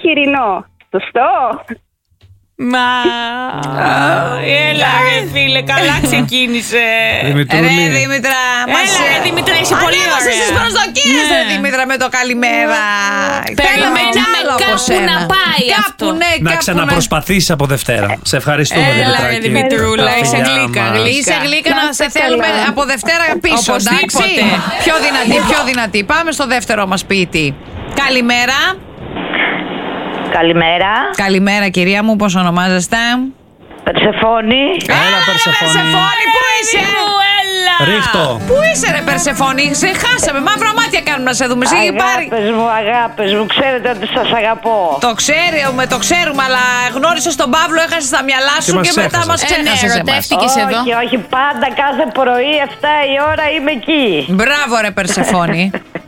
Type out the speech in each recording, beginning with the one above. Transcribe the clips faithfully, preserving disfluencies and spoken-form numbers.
χοιρινό. Σωστό. Μα. Έλα, ρε φίλε, καλά ξεκίνησε. Δημητρούλη. Ρε Δήμητρα, Έλα, ρε Δήμητρα, είσαι πολύ ωραία. ανέβασε στις προσδοκίες, ρε Δήμητρα, με το καλημέρα. Θέλαμε κι άλλο από κάπου σένα. να πάει Κάπου αυτό. ναι, Να κάπου ξαναπροσπαθήσεις από Δευτέρα. Σε ευχαριστούμε, Έλα, Δημητράκη. ρε Δημητρούλα, Τα είσαι φιλιά γλύκα, μας. γλύκα. Είσαι γλύκα, να Να σε είστε θέλουμε καλά. από Δευτέρα πίσω, εντάξει. Οπωσδήποτε. Πιο δυνατή, πιο δυνατή. Πάμε στο δεύτερο μας ποιητή. Καλημέρα. Καλημέρα. Καλημέρα κυρία μου, πώς ονομάζεστε? Περσεφόνη. Έλα, Περσεφόνη. Περσεφόνη, πού είσαι? Έλα. Ρίχτω. Πού είσαι ρε Περσεφόνη, σε χάσαμε, μαύρα μάτια κάνουμε να σε δούμε. Σε έχει πάρει. Αγάπες μου, αγάπες μου, ξέρετε ότι σας αγαπώ. Το ξέρουμε, το ξέρουμε, αλλά γνώρισες τον Παύλο, έχασες τα μυαλά σου Και μας και, μετά ξέχασες. μας Ε, ναι, ξέχασες εμάς. ερωτεύτηκες εδώ. Όχι, όχι, πάντα κάθε πρωί εφτά η ώρα είμαι εκεί. Μπράβο ρε Περσεφόνη.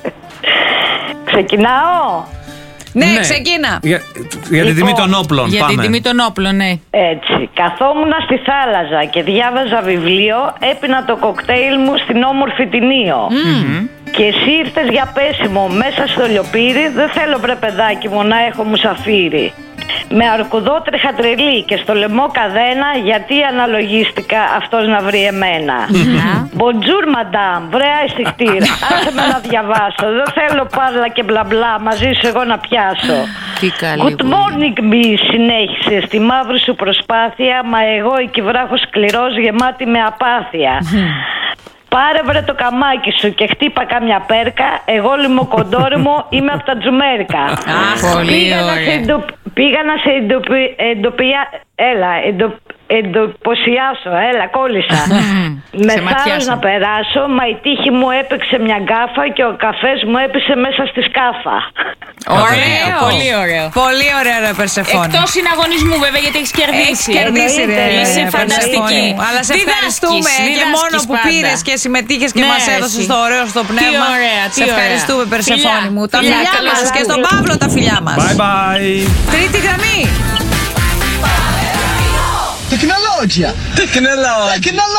Ξεκινάω. Ναι, ξεκίνα. Για, για την τιμή Λοιπόν, των όπλων. Για Πάμε. την τιμή των όπλων, ναι. Έτσι, καθόμουν στη θάλασσα και διάβαζα βιβλίο, έπινα το κοκτέιλ μου στην όμορφη Τινίο. Και εσύ ήρθες για πέσιμο μέσα στο λιοπύρι, δεν θέλω βρε παιδάκι μου να έχω μουσαφίρι. Με αρκουδότρεχα τρελή και στο λαιμό καδένα, γιατί αναλογίστηκα αυτός να βρει εμένα. Bonjour madame, βρε αισθητήρ, άσε με να διαβάσω, δεν θέλω πάρλα και μπλα μπλα, μαζί σου εγώ να πιάσω. Τι καλή. Good morning me, συνέχισε στη μαύρη σου προσπάθεια, μα εγώ η κυβράχος σκληρός γεμάτη με απάθεια. Πάρε βρε το καμάκι σου και χτύπα κάμια πέρκα. Εγώ λιμοκοντόρι μου είμαι από τα Τζουμέρικα. Αχ, πολύ Πήγα να σε ωραία. εντο- Πήγα να σε εντοπι- εντοπια... Έλα, εντο- εντοπωσιάσω, έλα, κόλλησα. Με Σε θάρρος ματιάσω. να περάσω, μα η τύχη μου έπαιξε μια γκάφα και ο καφές μου έπεσε μέσα στη σκάφα. Ωραίο, πολύ ωραίο. Πολύ ωραία ρε Περσεφόνη. Εκτός συναγωνισμού βέβαια, γιατί έχεις Έχεις κερδίσει. κερδίσει ρε Είσαι Περσεφόνη φανταστική. μου. Αλλά σε Διδάσκεις, ευχαριστούμε και διδάσκεις μόνο που πάντα. πήρες και συμμετείχες και Ναι, μας έδωσες εσύ. το ωραίο στο πνεύμα. Τι ωραία, τι Σε ωραία. ευχαριστούμε Περσεφόνη Φιλιά, μου. Τα φιλιά, φιλιά καλό μας βράδυ. και στον Παύλο τα φιλιά μας. Bye bye. Τρίτη γραμμή. Tecnologia! Tecnologia! Tecnologia!